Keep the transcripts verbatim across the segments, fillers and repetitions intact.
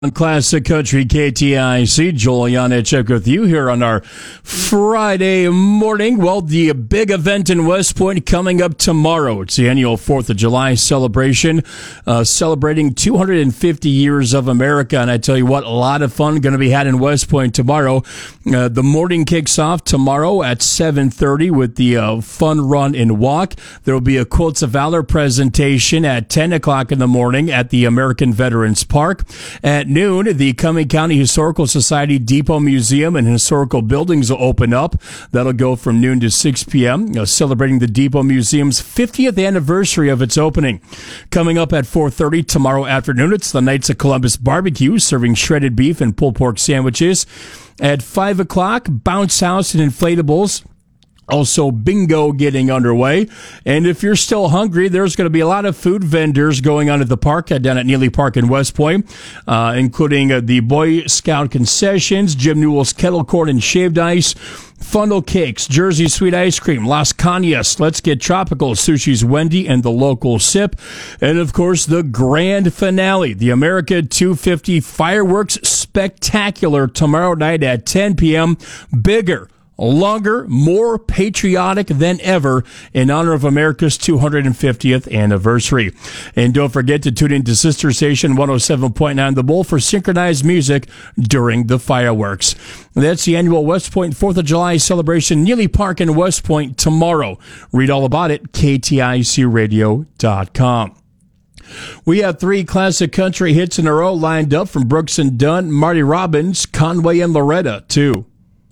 Classic Country K T I C, Joel Janechek with you here on our Friday morning. Well, the big event in West Point coming up tomorrow. It's the annual fourth of July celebration, uh, celebrating two hundred fifty years of America. And I tell you what, a lot of fun going to be had in West Point tomorrow. Uh, the morning kicks off tomorrow at seven thirty with the uh, fun run and walk. There will be a Quotes of Valor presentation at ten o'clock in the morning at the American Veterans Park. At noon, the Cumming County Historical Society Depot Museum and Historical Buildings will open up. That'll go from noon to six p.m., uh, celebrating the Depot Museum's fiftieth anniversary of its opening. Coming up at four thirty tomorrow afternoon, it's the Knights of Columbus Barbecue, serving shredded beef and pulled pork sandwiches. At five o'clock, Bounce House and Inflatables. Also, bingo getting underway. And if you're still hungry, there's going to be a lot of food vendors going on at the park, uh, down at Neely Park in West Point, uh, including uh, the Boy Scout concessions, Jim Newell's Kettle Corn and Shaved Ice, Funnel Cakes, Jersey Sweet Ice Cream, Las Cañas, Let's Get Tropical, Sushi's Wendy, and the Local Sip. And, of course, the grand finale, the America two fifty Fireworks Spectacular tomorrow night at ten p.m. Bigger, longer, more patriotic than ever in honor of America's two hundred fiftieth anniversary. And don't forget to tune in to Sister Station one oh seven point nine The Bull for synchronized music during the fireworks. That's the annual West Point fourth of July celebration, Neely Park in West Point tomorrow. Read all about it, K T I C radio dot com. We have three classic country hits in a row lined up from Brooks and Dunn, Marty Robbins, Conway, and Loretta, too.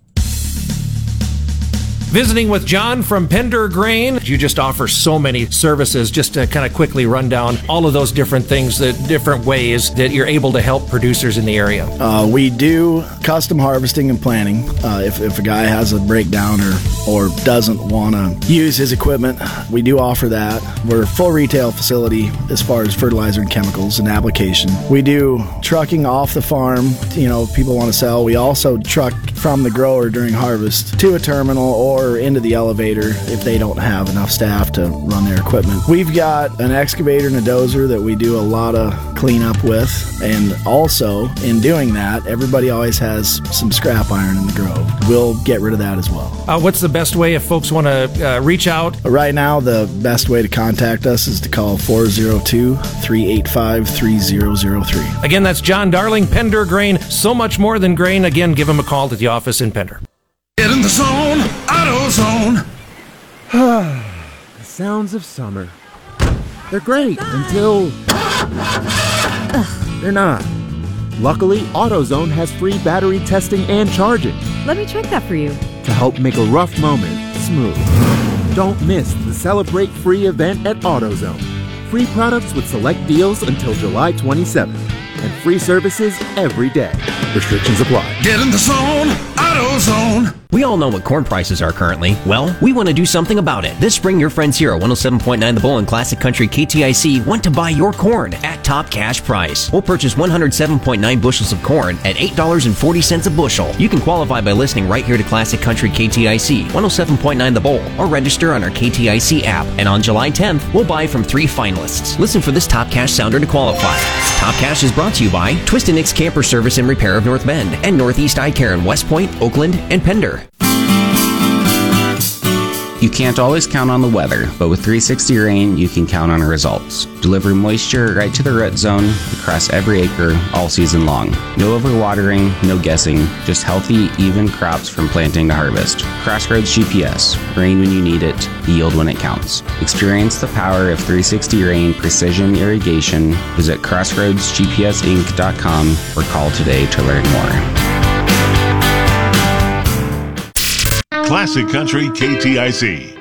Visiting with John from Pender Grain. You just offer so many services. Just to kind of quickly run down all of those different things, the different ways that you're able to help producers in the area. Uh, we do custom harvesting and planting. Uh, if, if a guy has a breakdown or, or doesn't want to use his equipment, we do offer that. We're a full retail facility as far as fertilizer and chemicals and application. We do trucking off the farm. You know, people want to sell. We also truck from the grower during harvest to a terminal or or into the elevator if they don't have enough staff to run their equipment. We've got an excavator and a dozer that we do a lot of cleanup with, and also in doing that, everybody always has some scrap iron in the grove. We'll get rid of that as well. Uh, what's the best way if folks want to uh, reach out? Right now, the best way to contact us is to call four oh two, three eight five, three oh oh three. Again, that's John Darling, Pender Grain. So much more than grain. Again, give him a call to the office in Pender. Get in the zone, AutoZone. The sounds of summer. They're great until they're not. Luckily, AutoZone has free battery testing and charging Let me check that for you. to help make a rough moment smooth. Don't miss the Celebrate Free event at AutoZone. Free products with select deals until July twenty-seventh. And free services every day. Restrictions apply. Get in the zone, AutoZone. We all know what corn prices are currently. Well, we want to do something about it. This spring, your friends here at one oh seven point nine The Bull and Classic Country K T I C want to buy your corn at top cash price. We'll purchase one hundred seven point nine bushels of corn at eight dollars and forty cents a bushel. You can qualify by listening right here to Classic Country K T I C, one oh seven point nine The Bull, or register on our K T I C app. And on July tenth, we'll buy from three finalists. Listen for this top cash sounder to qualify. Top Cash is brought to you by Twist and Nick's Camper Service and Repair of North Bend and Northeast Eye Care in West Point, Oakland, and Pender. You can't always count on the weather, but with three sixty Rain, you can count on results. Deliver moisture right to the root zone across every acre all season long. No overwatering, no guessing, just healthy, even crops from planting to harvest. Crossroads G P S. Rain when you need it, yield when it counts. Experience the power of three sixty Rain Precision Irrigation. Visit crossroads g p s inc dot com or call today to learn more. Classic Country K T I C.